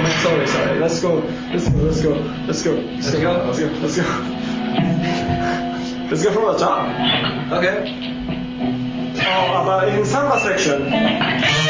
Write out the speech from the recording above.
Sorry. Let's go. Let's go from the top. Okay. But in samba section,